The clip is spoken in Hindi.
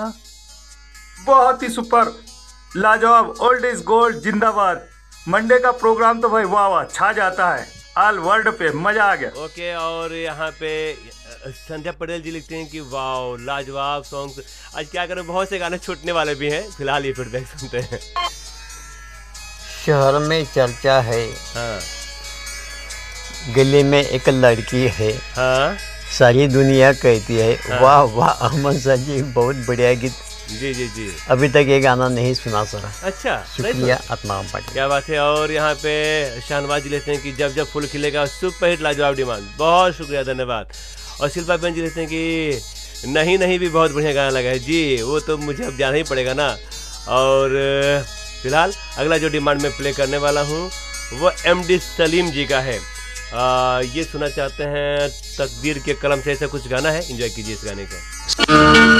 बहुत ही सुपर, लाजवाब, ओल्ड इज गोल्ड, जिंदाबाद। मंडे का प्रोग्राम तो भाई वाह वाह छा जाता है, ऑल वर्ल्ड पे मजा आ गया। ओके, और यहाँ पे संध्या पटेल जी लिखते हैं कि वाह लाजवाब सॉन्ग। आज क्या करें, बहुत से गाने छूटने वाले भी हैं, फिलहाल ये फीडबैक सुनते हैं। शहर में चर्चा है, हाँ गली में एक लड़की है, हाँ सारी दुनिया कहती है वाह वाह अहमद सर जी बहुत बढ़िया गीत। जी जी जी, अभी तक ये गाना नहीं सुना सर। अच्छा शुक्रिया आत्मा पाटिल। क्या बात है। और यहाँ पे शाहनवाज जी लेते हैं कि जब जब फूल खिलेगा सुपर हिट लाजवाब डिमांड। बहुत शुक्रिया, धन्यवाद। और शिल्पा बहन जी लेते हैं कि नहीं नहीं भी बहुत बढ़िया गाना लगा है जी, वो तो मुझे अब जाना ही पड़ेगा ना। और फिलहाल अगला जो डिमांड में प्ले करने वाला हूँ वो MD सलीम जी का है। ये सुनना चाहते हैं तकदीर के कलम से, ऐसा कुछ गाना है, एंजॉय कीजिए इस गाने को।